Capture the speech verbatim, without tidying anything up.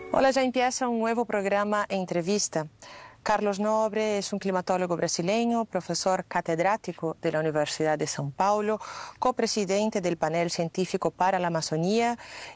Hola, ya empieza un nuevo programa Entrevista. Carlos Nobre es un climatólogo brasileño, profesor catedrático de la Universidad de São Paulo, copresidente del panel científico para la Amazonía